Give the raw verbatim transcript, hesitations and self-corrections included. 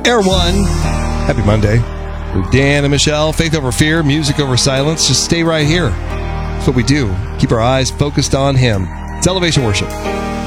Air One. Happy Monday. With Dan and Michelle. Faith over fear, music over silence. Just stay right here. That's what we do. Keep our eyes focused on Him. It's Elevation Worship.